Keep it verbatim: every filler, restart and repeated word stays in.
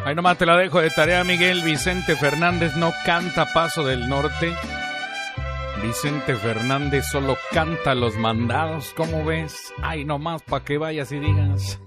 Ahí nomás te la dejo de tarea, Miguel. Vicente Fernández no canta Paso del Norte. Vicente Fernández solo canta Los Mandados. ¿Cómo ves? Ay, nomás para que vayas y digas.